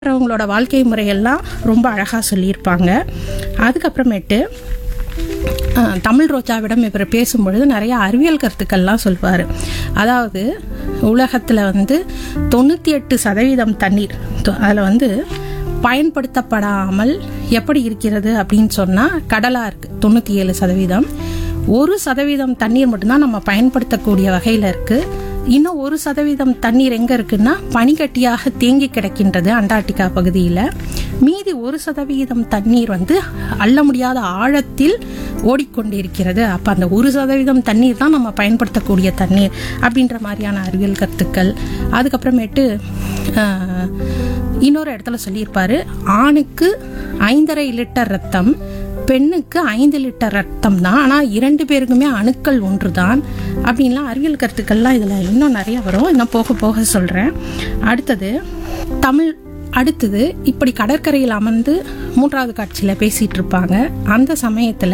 அவங்களோட வாழ்க்கை முறையெல்லாம் ரொம்ப அழகாக சொல்லியிருப்பாங்க. அதுக்கப்புறமேட்டு தமிழ் ரோஜாவிடம் இவர் பேசும்பொழுது நிறைய அறிவியல் கருத்துக்கள்லாம் சொல்வார். அதாவது உலகத்தில் 98% தண்ணீர் அதில் பயன்படுத்தப்படாமல் எப்படி இருக்கிறது அப்படின்னு சொன்னால் கடலாக இருக்குது 97%. 1% தண்ணீர் மட்டும்தான் நம்ம பயன்படுத்தக்கூடிய வகையில் இருக்குது. இன்னும் 1% தண்ணீர் எங்கே இருக்குன்னா பனிக்கட்டியாக தேங்கி கிடக்கின்றது அண்டார்டிகா பகுதியில். மீதி 1% தண்ணீர் அள்ள முடியாத ஆழத்தில் ஓடிக்கொண்டிருக்கிறது. அப்போ அந்த 1% தண்ணீர் தான் நம்ம பயன்படுத்தக்கூடிய தண்ணீர் அப்படின்ற மாதிரியான அறிவியல் கருத்துக்கள். அதுக்கப்புறமேட்டு இன்னொரு இடத்துல சொல்லியிருப்பாரு, ஆணுக்கு 5.5 லிட்டர் ரத்தம், பெண்ணுக்கு 5 லிட்டர் ரத்தம் தான், ஆனால் 2 பேருக்குமே அணுக்கள் ஒன்று தான் அப்படின்லாம் அறிவியல் கருத்துக்கள்லாம் இதில் இன்னும் நிறைய வரும். இன்னும் போக போக சொல்கிறேன். அடுத்தது இப்படி கடற்கரையில் அமர்ந்து 3வது காட்சியில் பேசிகிட்டு இருப்பாங்க. அந்த சமயத்தில்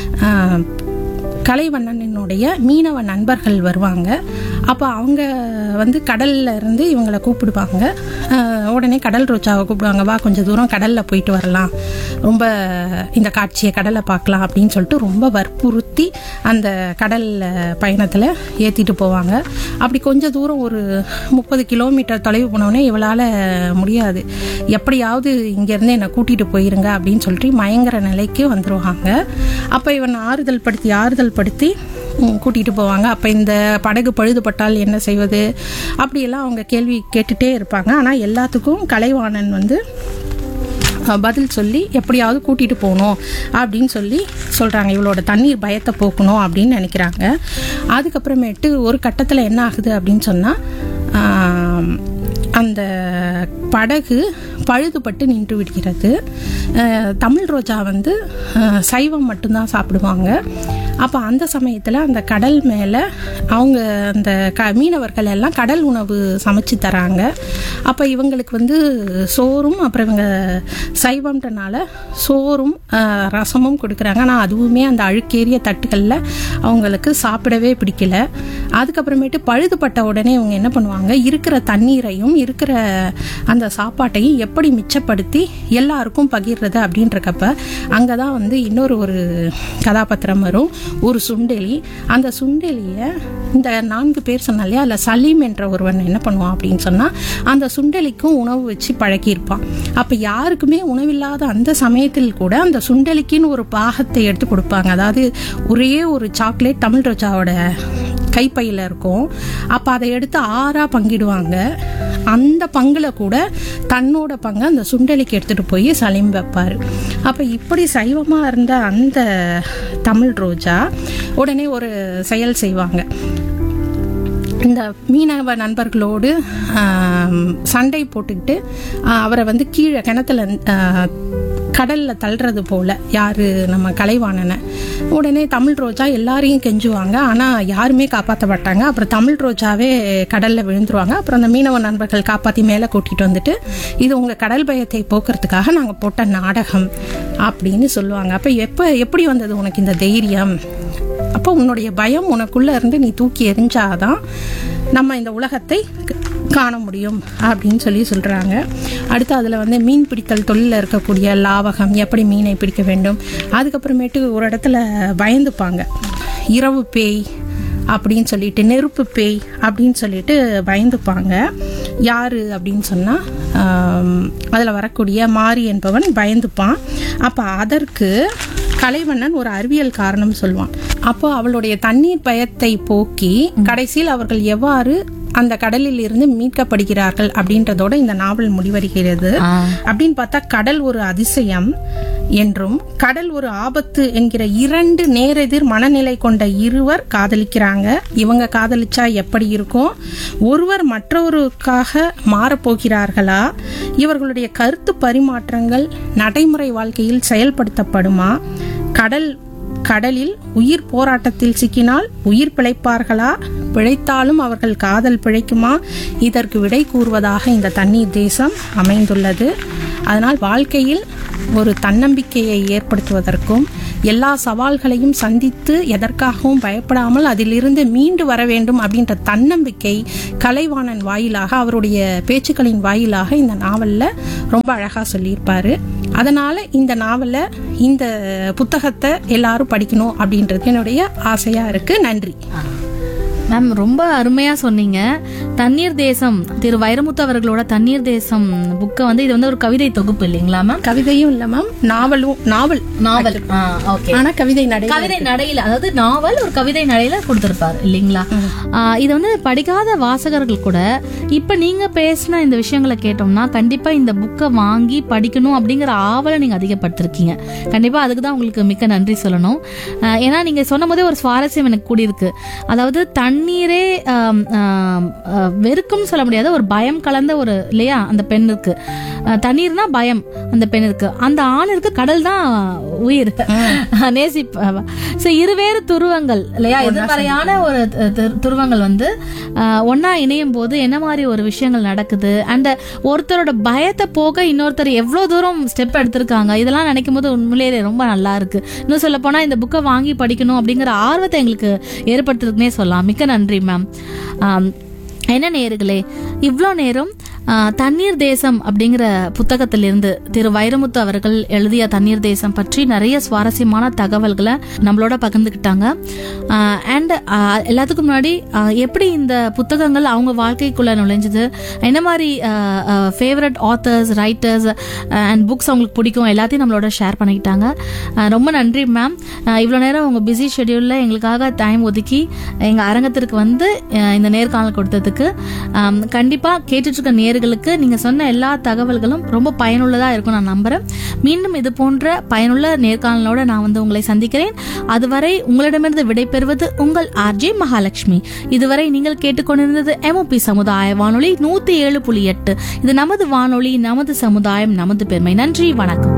கலைவண்ணனுடைய மீனவ நண்பர்கள் வருவாங்க. அப்போ அவங்க கடல்ல இருந்து இவங்களை கூப்பிடுவாங்க. உடனே கடல் ரோஜாவை கூப்பிடுவாங்க, வா கொஞ்சம் தூரம் கடலில் போயிட்டு வரலாம், ரொம்ப இந்த காட்சியை கடலை பார்க்கலாம் அப்படின்னு சொல்லிட்டு ரொம்ப வற்புறுத்தி அந்த கடல் பயணத்தில் ஏற்றிட்டு போவாங்க. அப்படி கொஞ்சம் தூரம் ஒரு 30 கிலோமீட்டர் தொலைவு போனோடனே இவளால் முடியாது, எப்படியாவது இங்கேருந்து என்னை கூட்டிகிட்டு போயிருங்க அப்படின்னு சொல்லிட்டு மயங்கர நிலைக்கு வந்துடுவாங்க. அப்போ இவன் ஆறுதல் படுத்தி கூட்டிகிட்டு போவாங்க. அப்போ இந்த படகு பழுதுபட்டால் என்ன செய்வது அப்படியெல்லாம் அவங்க கேள்வி கேட்டுகிட்டே இருப்பாங்க. ஆனால் எல்லாத்துக்கும் கலைவாணன் பதில் சொல்லி எப்படியாவது கூட்டிகிட்டு போகணும் அப்படின்னு சொல்கிறாங்க. இவளோட தண்ணீர் பயத்தை போக்கணும் அப்படின்னு நினைக்கிறாங்க. அதுக்கப்புறமேட்டு ஒரு கட்டத்தில் என்ன ஆகுது அப்படின்னு சொன்னால், அந்த படகு பழுதுபட்டு நின்று விடுகிறது. தமிழ் ரோஜா சைவம் மட்டும்தான் சாப்பிடுவாங்க. அப்போ அந்த சமயத்தில் அந்த கடல் மேலே அவங்க அந்த மீனவர்கள் எல்லாம் கடல் உணவு சமைச்சு தராங்க. அப்போ இவங்களுக்கு சோறும், அப்புறம் இவங்க சைவம்ன்றனால சோறும் ரசமும் கொடுக்குறாங்க. ஆனால் அதுவுமே அந்த அழுக்கேறிய தட்டுகளில் அவங்களுக்கு சாப்பிடவே பிடிக்கல. அதுக்கப்புறமேட்டு பழுதுபட்ட உடனே இவங்க என்ன பண்ணுவாங்க, இருக்கிற தண்ணீரையும் இருக்கிற அந்த சாப்பாட்டையும் எப்படி மிச்சப்படுத்தி எல்லாருக்கும் பகிர்றது அப்படின்றக்கப்ப அங்கே தான் இன்னொரு ஒரு கதாபாத்திரம் வரும், ஒரு சுண்டெலி. அந்த சுண்டெலியை இந்த 4 பேர் சொன்னா இல்லையா, அதில் சலீம் என்ற ஒருவன் என்ன பண்ணுவான் அப்படின்னு சொன்னால், அந்த சுண்டெலிக்கும் உணவு வச்சு பழக்கியிருப்பான். அப்போ யாருக்குமே உணவில்லாத அந்த சமயத்தில் கூட அந்த சுண்டெலிக்குன்னு ஒரு பாகத்தை எடுத்து கொடுப்பாங்க. அதாவது ஒரே ஒரு சாக்லேட் தமிழ் ரோஜாவோட கைப்பையில் இருக்கும். அப்போ அதை எடுத்து 6ஆக பங்கிடுவாங்க. அந்த பங்கில் கூட தன்னோட பங்கை அந்த சுண்டலிக்கு எடுத்துகிட்டு போய் சலீம் வைப்பார். அப்போ இப்படி சைவமாக இருந்த அந்த தமிழ் ரோஜா உடனே ஒரு செயல் செய்வாங்க. இந்த மீனவ நண்பர்களோடு சண்டை போட்டுக்கிட்டு அவரை கீழே கிணத்துல கடலில் தள்ளுறது போல் யார் நம்ம கலைவாணனை. உடனே தமிழ் ரோஜா எல்லாரையும் கெஞ்சுவாங்க, ஆனால் யாருமே காப்பாற்ற மாட்டாங்க. அப்புறம் தமிழ் ரோஜாவே கடலில் விழுந்துருவாங்க. அப்புறம் அந்த மீனவ நண்பர்கள் காப்பாற்றி மேலே கூட்டிகிட்டு இது உங்கள் கடல் பயத்தை போக்குறதுக்காக நாங்கள் போட்ட நாடகம் அப்படின்னு சொல்லுவாங்க. அப்போ எப்படி வந்தது உனக்கு இந்த தைரியம்? அப்போ உன்னுடைய பயம் உனக்குள்ளே இருந்து நீ தூக்கி எறிஞ்சாதான் நம்ம இந்த உலகத்தை காண முடியும் அப்படின்னு சொல்கிறாங்க. அடுத்து அதில் மீன் பிடித்தல் தொழிலில் இருக்கக்கூடிய லாவகம், எப்படி மீனை பிடிக்க வேண்டும். அதுக்கப்புறமேட்டு ஒரு இடத்துல பயந்துப்பாங்க, இரவு பேய் அப்படின்னு சொல்லிட்டு, நெருப்பு பேய் அப்படின்னு சொல்லிட்டு பயந்துப்பாங்க. யார் அப்படின்னு சொன்னால் அதில் வரக்கூடிய மாரி என்பவன் பயந்துப்பான். அப்போ அதற்கு கலைவண்ணன் ஒரு அறிவியல் காரணம் சொல்லுவான். அப்போ அவளுடைய தண்ணீர் பயத்தை போக்கி கடைசியில் அவர்கள் எவ்வாறு அந்த கடலில் இருந்து மீட்கப்படுகிறார்கள் அப்படின்றதோட இந்த நாவல் முடிவருகிறது. அப்படின்னு பார்த்தா கடல் ஒரு அதிசயம் என்றும் கடல் ஒரு ஆபத்து என்கிற 2 நேரெதிர் மனநிலை கொண்ட இருவர் காதலிக்கிறாங்க. இவங்க காதலிச்சா எப்படி இருக்கும்? ஒருவர் மற்றொருக்காக மாறப்போகிறார்களா? இவர்களுடைய கருத்து பரிமாற்றங்கள் நடைமுறை வாழ்க்கையில் செயல்படுத்தப்படுமா? கடலில் உயிர் போராட்டத்தில் சிக்கினால் உயிர் பிழைப்பார்களா? பிழைத்தாலும் அவர்கள் காதல் பிழைக்குமா? இதற்கு விடை கூறுவதாக இந்த தண்ணீர் தேசம் அமைந்துள்ளது. அதனால் வாழ்க்கையில் ஒரு தன்னம்பிக்கையை ஏற்படுத்துவதற்கும் எல்லா சவால்களையும் சந்தித்து எதற்காகவும் பயப்படாமல் அதிலிருந்து மீண்டு வர வேண்டும் அப்படின்ற தன்னம்பிக்கை கலைவாணன் வாயிலாக, அவருடைய பேச்சுக்களின் வாயிலாக இந்த நாவல்ல ரொம்ப அழகா சொல்லியிருப்பாரு. அதனால இந்த நாவல, இந்த புத்தகத்தை எல்லாரும் படிக்கணும் அப்படின்றது என்னுடைய ஆசையா இருக்கு. நன்றி மேம். ரொம்ப அருமையா சொன்னீங்க. தண்ணீர் தேசம், திரு வைரமுத்து அவர்களோட தண்ணீர் தேசம் புக்கை வந்து இது வந்து ஒரு கவிதை தொகுப்பு இல்லைங்களா மேம்? கவிதையும் இல்ல மேம், நாவல். ஓகே. ஆனா கவிதை நடையில, அதாவது நாவல் ஒரு கவிதை நடையில கொடுத்திருப்பாரு இல்லைங்களா? இது வந்து படிக்காத வாசகர்கள் கூட இப்ப நீங்க பேசின இந்த விஷயங்களை கேட்டோம்னா கண்டிப்பா இந்த புக்கை வாங்கி படிக்கணும் அப்படிங்கிற ஆவலை நீங்க அதிகப்படுத்திருக்கீங்க. கண்டிப்பா அதுக்குதான் உங்களுக்கு மிக்க நன்றி சொல்லணும். ஏன்னா நீங்க சொன்ன போதே ஒரு சுவாரஸ்யம் எனக்கு கூடியிருக்கு. அதாவது தண்ணீரே வெறுக்கும் சொல்ல முடியாத ஒரு பயம் கலந்த ஒரு இல்லையா அந்த பெண்ணுக்கு. தண்ணீர்னா பயம் அந்த பெண்ணிற்கு, அந்த ஆணிற்கு கடல் தான் உயிர். இருவேறு துருவங்கள் இல்லையா, எதிர்மறையான ஒரு துருவங்கள் வந்து ஒன்னா இணையும் போது என்ன மாதிரி ஒரு விஷயங்கள் நடக்குது, அண்ட் ஒருத்தரோட பயத்தை போக இன்னொருத்தர் எவ்வளவு தூரம் ஸ்டெப் எடுத்திருக்காங்க, இதெல்லாம் நினைக்கும் போது உண்மையிலேயே ரொம்ப நல்லா இருக்கு. இன்னும் சொல்ல போனா இந்த புக்கை வாங்கி படிக்கணும் அப்படிங்கிற ஆர்வத்தை எங்களுக்கு ஏற்படுத்துறதுக்குன்னே சொல்லலாம். மிக்க நன்றி மேம். என்ன நேயர்களே, இவ்வளோ நேரம் தண்ணீர் தேசம் அப்படிங்கிற புத்தகத்திலிருந்து திரு வைரமுத்து அவர்கள் எழுதிய தண்ணீர் தேசம் பற்றி நிறைய சுவாரஸ்யமான தகவல்களை நம்மளோட பகிர்ந்துக்கிட்டாங்க. அண்ட் எல்லாத்துக்கும் முன்னாடி எப்படி இந்த புத்தகங்கள் அவங்க வாழ்க்கைக்குள்ள நுழைஞ்சது, என்ன மாதிரி favourite authors, writers and books அவங்களுக்கு பிடிக்கும், எல்லாத்தையும் நம்மளோட ஷேர் பண்ணிக்கிட்டாங்க. ரொம்ப நன்றி மேம். இவ்வளோ நேரம் உங்கள் பிஸி ஷெடியூலில் எங்களுக்காக டைம் ஒதுக்கி எங்கள் அரங்கத்திற்கு வந்து இந்த நேர்காணல் கொடுத்ததுக்கு கண்டிப்பாக கேட்டுட்டு இருக்க நேயர்களுக்கு நீங்க சொன்ன எல்லா தகவல்களும் ரொம்ப பயனுள்ளதா இருக்கும் நான் நம்புறேன். மீண்டும் இது போன்ற பயனுள்ள நேர்காணலோட நான் வந்து உங்களை சந்திக்கிறேன். அதுவரை உங்களிடமிருந்து விடைபெறுவது உங்கள் ஆர்ஜே மகாலட்சுமி. இதுவரை நீங்கள் கேட்டுக்கொண்டிருந்தது MOP சமுதாய வானொலி 107.8. இது நமது வானொலி, நமது சமுதாயம், நமது பெருமை. நன்றி, வணக்கம்.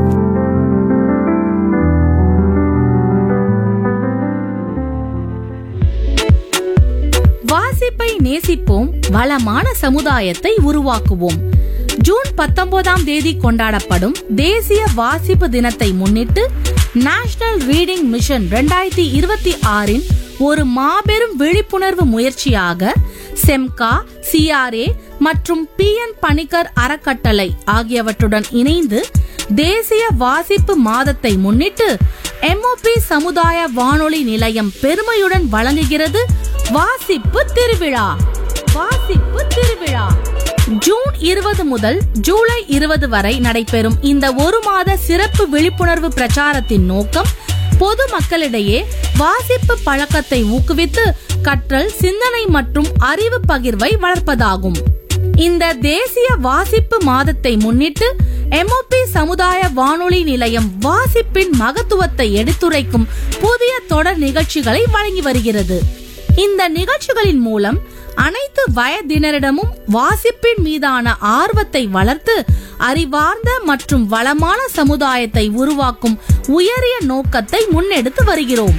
வாசிப்பை நேசிப்போம், வளமான சமுதாயத்தை உருவாக்குவோம். ஜூன் 19ஆம் தேதி கொண்டாடப்படும் தேசிய வாசிப்பு தினத்தை முன்னிட்டு நேஷனல் ரீடிங் மிஷன் 2026 ஒரு மாபெரும் விழிப்புணர்வு முயற்சியாக செம்கா, CRA மற்றும் PN பணிக்கர் அறக்கட்டளை ஆகியவற்றுடன் இணைந்து தேசிய வாசிப்பு மாதத்தை முன்னிட்டு MOP சமுதாய வானொலி நிலையம் பெருமையுடன் வழங்குகிறது வாசிப்பு திருவிழா. வாசிப்பு திருவிழா ஜூன் 20 முதல் ஜூலை 20 வரை நடைபெறும் இந்த ஒரு மாத சிறப்பு விழிப்புணர்வு பிரச்சாரத்தின் நோக்கம் பொது மக்களிடையே வாசிப்பு பழக்கத்தை ஊக்குவித்து கற்றல், சிந்தனை மற்றும் அறிவு பகிர்வை வளர்ப்பதாகும். இந்த தேசிய வாசிப்பு மாதத்தை முன்னிட்டு MOP சமுதாய வானொலி நிலையம் வாசிப்பின் மகத்துவத்தை எடுத்துரைக்கும் புதிய தொடர் நிகழ்ச்சிகளை வழங்கி வருகிறது. இந்த நிகழ்ச்சிகளின் மூலம் அனைத்து வயதினரிடமும் வாசிப்பின் மீதான ஆர்வத்தை வளர்த்து அறிவார்ந்த மற்றும் வளமான சமுதாயத்தை உருவாக்கும் உயரிய நோக்கத்தை முன்னெடுத்து வருகிறோம்.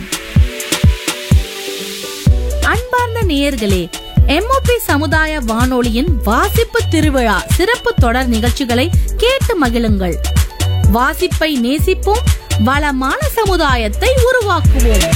அன்பார்ந்த நேயர்களே, MOP சமுதாய வானொலியின் வாசிப்பு திருவிழா சிறப்பு தொடர் நிகழ்ச்சிகளை கேட்டு மகிழுங்கள். வாசிப்பை நேசிப்போம், வளமான சமுதாயத்தை உருவாக்குவோம்.